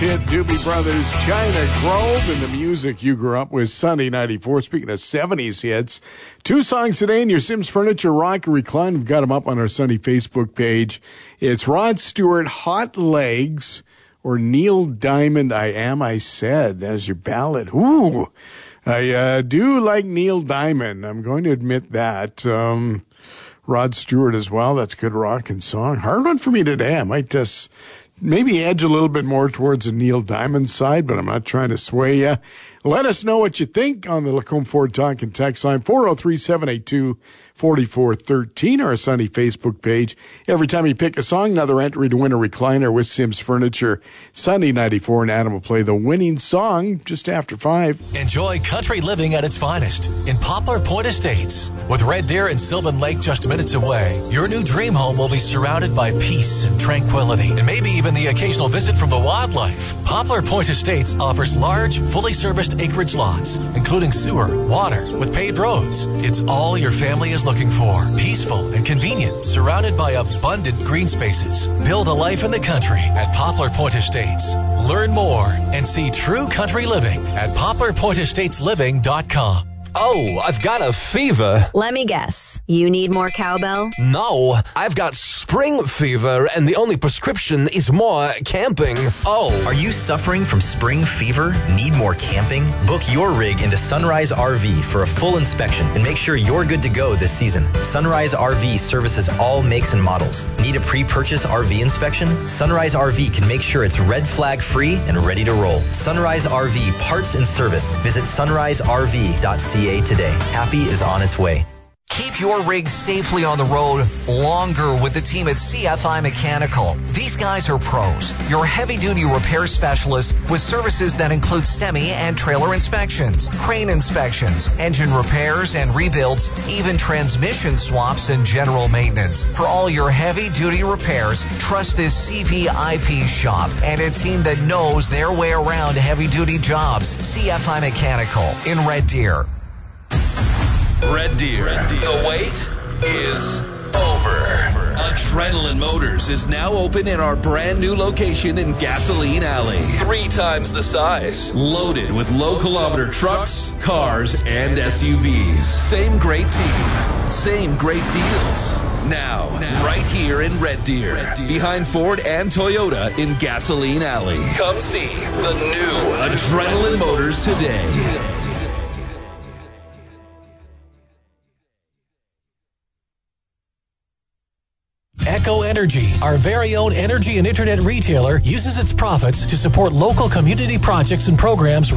Hit Doobie Brothers, China Grove, and the music you grew up with, Sunday 94. Speaking of 70s hits, 2 songs today in your Sims Furniture Rock and Recline. We've got them up on our Sunday Facebook page. It's Rod Stewart, Hot Legs, or Neil Diamond, I Am, I Said. There's your ballad. Ooh, I do like Neil Diamond. I'm going to admit that. Rod Stewart as well. That's a good rockin' song. Hard one for me today. I might just maybe edge a little bit more towards the Neil Diamond side, but I'm not trying to sway you. Let us know what you think on the Lacombe Ford Talk and Text line, 403-782-4413, our Sunday Facebook page. Every time you pick a song, another entry to win a recliner with Sims Furniture. Sunday 94, and Adam will play the winning song just after 5. Enjoy country living at its finest in Poplar Point Estates. With Red Deer and Sylvan Lake just minutes away, your new dream home will be surrounded by peace and tranquility, and maybe even the occasional visit from the wildlife. Poplar Point Estates offers large, fully serviced acreage lots, including sewer, water, with paved roads. It's all your family is looking for. Peaceful and convenient, surrounded by abundant green spaces. Build a life in the country at Poplar Point Estates. Learn more and see true country living at poplarpointestatesliving.com. Oh, I've got a fever. Let me guess. You need more cowbell? No, I've got spring fever, and the only prescription is more camping. Oh. Are you suffering from spring fever? Need more camping? Book your rig into Sunrise RV for a full inspection and make sure you're good to go this season. Sunrise RV services all makes and models. Need a pre-purchase RV inspection? Sunrise RV can make sure it's red flag free and ready to roll. Sunrise RV parts and service. Visit sunriserv.ca today. Happy is on its way. Keep your rig safely on the road longer with the team at CFI Mechanical. These guys are pros, your heavy-duty repair specialists with services that include semi and trailer inspections, crane inspections, engine repairs and rebuilds, even transmission swaps and general maintenance. For all your heavy-duty repairs, trust this CVIP shop and a team that knows their way around heavy-duty jobs. CFI Mechanical in Red Deer. Red Deer. The wait is over. Adrenaline Motors is now open in our brand new location in Gasoline Alley. 3 times the size. Loaded with low-kilometer trucks, cars, and SUVs. Same great team. Same great deals. Now, right here in Red Deer. Behind Ford and Toyota in Gasoline Alley. Come see the new Adrenaline Motors today. Echo Energy, our very own energy and internet retailer, uses its profits to support local community projects and programs